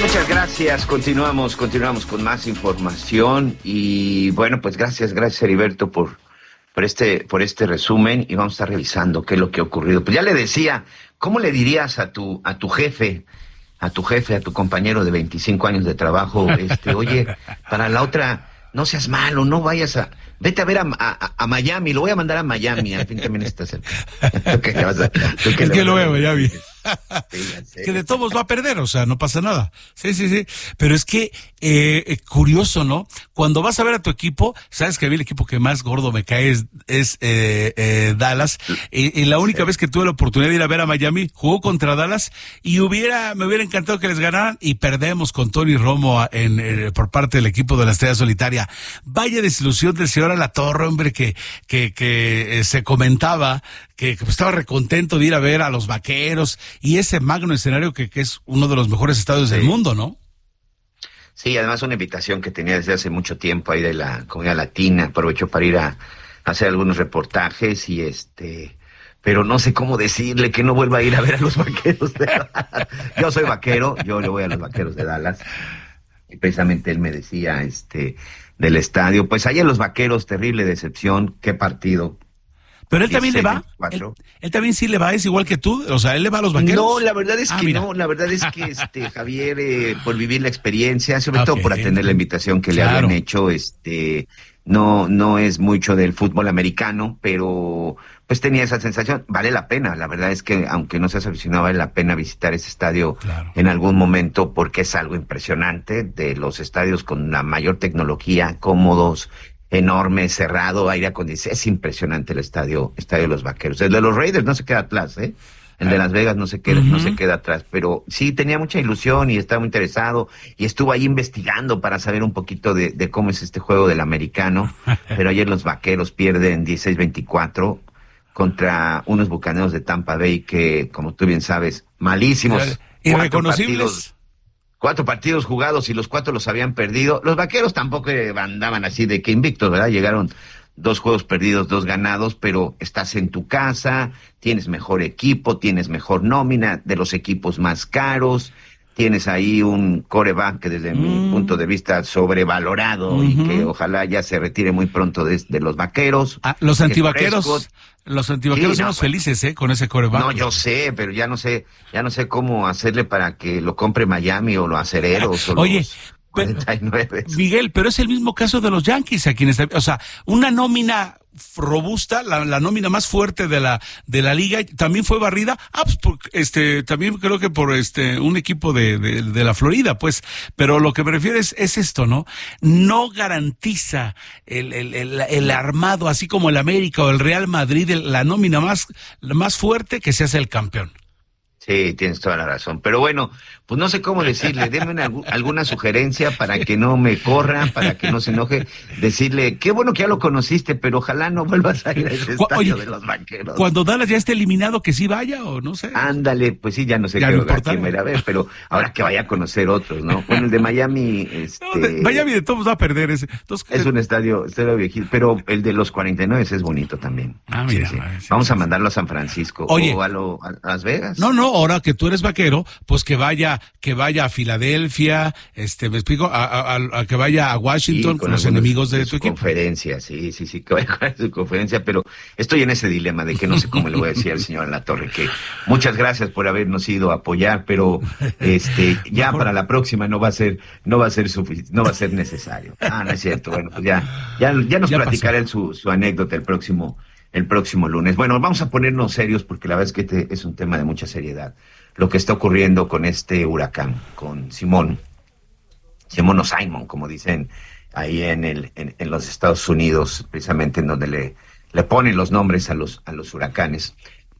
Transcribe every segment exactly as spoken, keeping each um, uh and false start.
Muchas gracias, continuamos, continuamos con más información y bueno, pues gracias, gracias Heriberto por, por este, por este resumen y vamos a estar revisando qué es lo que ha ocurrido. Pues ya le decía, ¿cómo le dirías a tu, a tu jefe, a tu jefe, a tu compañero de veinticinco años de trabajo, este, oye, para la otra, no seas malo, no vayas a, vete a ver a, a, a Miami, lo voy a mandar a Miami, al fin también está cerca. ¿Tú qué le vas a, tú qué es le que vas lo a veo, Miami. Sí, que de todos va a perder, o sea, no pasa nada. Sí, sí, sí. Pero es que, eh, eh, curioso, ¿no? Cuando vas a ver a tu equipo, sabes que a mí el equipo que más gordo me cae es, es eh, eh, Dallas. Y, y la única sí. vez que tuve la oportunidad de ir a ver a Miami, jugó contra Dallas y hubiera, me hubiera encantado que les ganaran y perdemos con Tony Romo en, en, por parte del equipo de la Estrella Solitaria. Vaya desilusión del señor Alatorre, hombre, que, que, que eh, se comentaba que, que estaba recontento de ir a ver a los Vaqueros y ese magno escenario que, que es uno de los mejores estadios sí. del mundo, ¿no? Sí, además una invitación que tenía desde hace mucho tiempo ahí de la comunidad latina, aprovechó para ir a, a hacer algunos reportajes y este, pero no sé cómo decirle que no vuelva a ir a ver a los Vaqueros de Dallas. Yo soy vaquero, yo le voy a los Vaqueros de Dallas y precisamente él me decía, este, del estadio, pues allá los Vaqueros, terrible decepción, qué partido. Pero él también le va, él, él también sí le va, es igual que tú, o sea, él le va a los Vaqueros. No, la verdad es ah, que mira. no, la verdad es que este Javier, eh, por vivir la experiencia, sobre okay. todo por atender la invitación que claro. le habían hecho, este, no, no es mucho del fútbol americano, pero pues tenía esa sensación, vale la pena, la verdad es que aunque no seas aficionado, vale la pena visitar ese estadio claro. en algún momento, porque es algo impresionante, de los estadios con la mayor tecnología, cómodos, enorme, cerrado, aire acondicionado, es impresionante el estadio, estadio de los Vaqueros. El de los Raiders no se queda atrás, ¿eh? El de Las Vegas no se queda, uh-huh. no se queda atrás, pero sí tenía mucha ilusión y estaba muy interesado y estuvo ahí investigando para saber un poquito de, de cómo es este juego del americano, pero ayer los Vaqueros pierden dieciséis veinticuatro contra unos Bucaneros de Tampa Bay que, como tú bien sabes, malísimos. Irreconocibles. Cuatro partidos jugados y los cuatro los habían perdido. Los Vaqueros tampoco andaban así de que invictos, ¿verdad? Llegaron dos juegos perdidos, dos ganados, pero estás en tu casa, tienes mejor equipo, tienes mejor nómina, de los equipos más caros, tienes ahí un quarterback que desde mm. mi punto de vista sobrevalorado uh-huh. y que ojalá ya se retire muy pronto de, de los Vaqueros. Ah, los antivaqueros. Los antivaqueros sí, no, somos pues, felices, ¿eh? Con ese quarterback. No, yo sé, pero ya no sé, ya no sé cómo hacerle para que lo compre Miami o los Acereros o Oye, los cuarenta y nueve. Miguel, pero es el mismo caso de los Yankees, a quienes, o sea, una nómina robusta, la, la nómina más fuerte de la de la liga, también fue barrida, ah, pues por, este, también creo que por este un equipo de, de, de la Florida, pues, pero lo que me refiero es, es esto, ¿no? No garantiza el, el, el, el armado, así como el América o el Real Madrid, el, la nómina más, la más fuerte que se hace el campeón. Sí, tienes toda la razón. Pero bueno, pues no sé cómo decirle. Denme alg- alguna sugerencia para que no me corra, para que no se enoje. Decirle, qué bueno que ya lo conociste, pero ojalá no vuelvas a ir a ese estadio de los Vaqueros. Cuando Dallas ya esté eliminado, que sí vaya o no sé. Ándale, pues sí, ya no sé ya qué no a quién a ver, pero ahora que vaya a conocer otros, ¿no? Bueno, el de Miami, este... No, de, Miami de todos va a perder ese. Entonces, es un estadio, estadio viejito, pero el de los cuarenta y nueve es bonito también. Ah, mira. Sí, sí. Sí, Vamos sí, a mandarlo a San Francisco. Oye, o a, lo, a Las Vegas. No, no, ahora que tú eres vaquero, pues que vaya, que vaya a Filadelfia, este, me explico, a, a, a, a que vaya a Washington sí, con, con los enemigos de, de tu equipo. Conferencia, sí, sí, sí, que vaya a su conferencia, pero estoy en ese dilema de que no sé cómo le voy a decir al señor Alatorre que muchas gracias por habernos ido a apoyar, pero este, ya Mejor. para la próxima no va a ser, no va a ser suficiente, no va a ser necesario. Ah, no es cierto, bueno, pues ya, ya, ya nos ya platicará él su, su anécdota el próximo, el próximo lunes. Bueno, vamos a ponernos serios porque la verdad es que te, es un tema de mucha seriedad. Lo que está ocurriendo con este huracán, con Simón, Simón o Simon, como dicen ahí en el, en, en los Estados Unidos, precisamente en donde le, le ponen los nombres a los, a los huracanes.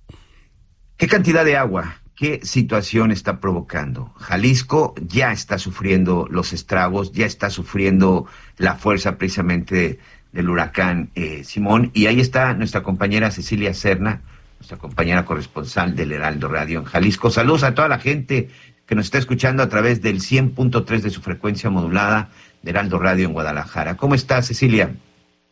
¿Qué cantidad de agua? ¿Qué situación está provocando? Jalisco ya está sufriendo los estragos, ya está sufriendo la fuerza precisamente del huracán eh, Simón, y ahí está nuestra compañera Cecilia Serna, nuestra compañera corresponsal del Heraldo Radio en Jalisco. Saludos a toda la gente que nos está escuchando a través del cien punto tres de su frecuencia modulada de Heraldo Radio en Guadalajara. ¿Cómo estás, Cecilia?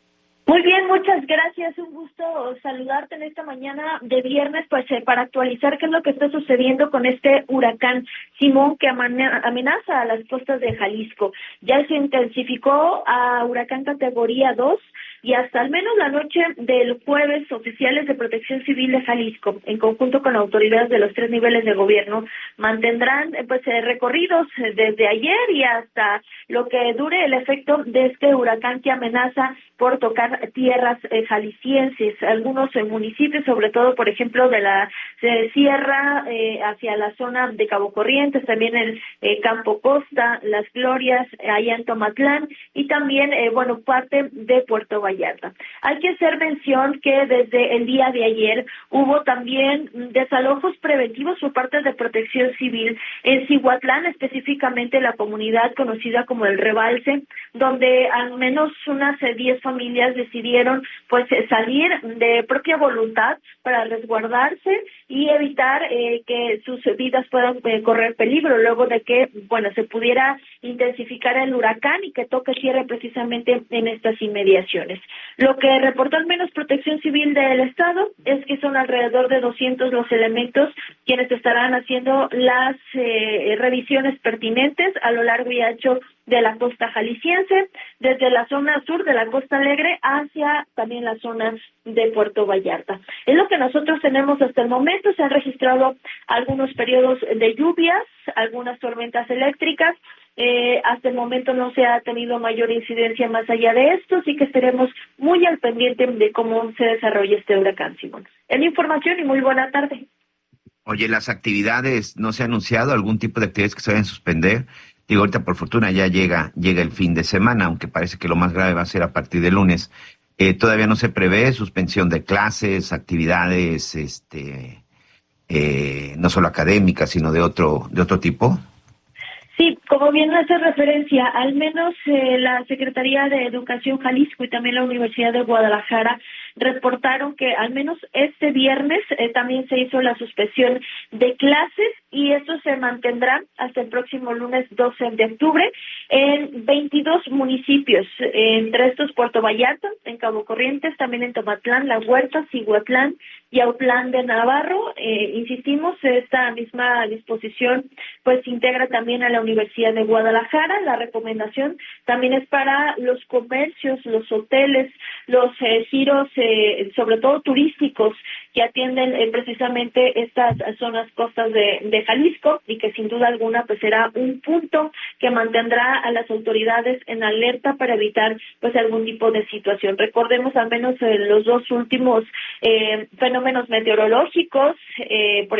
Muy bien, muchas gracias. Un gusto saludarte en esta mañana de viernes, pues eh, para actualizar qué es lo que está sucediendo con este huracán Simón que amenaza a las costas de Jalisco. Ya se intensificó a huracán categoría dos y hasta al menos la noche del jueves oficiales de Protección Civil de Jalisco, en conjunto con autoridades de los tres niveles de gobierno, mantendrán eh, pues eh, recorridos desde ayer y hasta lo que dure el efecto de este huracán que amenaza por tocar tierras eh, jaliscienses, algunos eh, municipios, sobre todo, por ejemplo, de la eh, sierra eh, hacia la zona de Cabo Corrientes, también el eh, Campo Costa, Las Glorias, eh, allá en Tomatlán, y también, eh, bueno, parte de Puerto Vallarta. Hay que hacer mención que desde el día de ayer hubo también desalojos preventivos por parte de Protección Civil en Cihuatlán, específicamente la comunidad conocida como El Rebalse, donde al menos unas eh, diez familias decidieron pues salir de propia voluntad para resguardarse y evitar eh, que sus vidas puedan eh, correr peligro luego de que, bueno, se pudiera intensificar el huracán y que toque cierre precisamente en estas inmediaciones. Lo que reportó al menos Protección Civil del Estado es que son alrededor de doscientos los elementos quienes estarán haciendo las eh, revisiones pertinentes a lo largo y ancho de la costa jalisciense, desde la zona sur de la Costa Alegre hacia también la zona de Puerto Vallarta. Es lo que nosotros tenemos hasta el momento. Se han registrado algunos periodos de lluvias, algunas tormentas eléctricas. Eh, hasta el momento no se ha tenido mayor incidencia más allá de esto, así que estaremos muy al pendiente de cómo se desarrolla este huracán, Simón. Es mi información y muy buena tarde. Oye, las actividades, ¿no se ha anunciado algún tipo de actividades que se vayan a suspender? Digo, ahorita por fortuna ya llega llega el fin de semana, aunque parece que lo más grave va a ser a partir de lunes. Eh, todavía no se prevé suspensión de clases, actividades, este, eh, no solo académicas, sino de otro de otro tipo. Sí, como bien hace referencia, al menos eh, la Secretaría de Educación Jalisco y también la Universidad de Guadalajara reportaron que al menos este viernes eh, también se hizo la suspensión de clases y esto se mantendrá hasta el próximo lunes doce de octubre en veintidós municipios, entre estos Puerto Vallarta, en Cabo Corrientes, también en Tomatlán, La Huerta, Cihuatlán y Autlán de Navarro. Eh, insistimos, esta misma disposición pues integra también a la Universidad de Guadalajara. La recomendación también es para los comercios, los hoteles, los eh, giros, eh, sobre todo turísticos, que atienden eh, precisamente estas zonas costas de, de Jalisco y que sin duda alguna pues será un punto que mantendrá a las autoridades en alerta para evitar pues algún tipo de situación. Recordemos al menos eh, los dos últimos eh, fenómenos meteorológicos, eh, por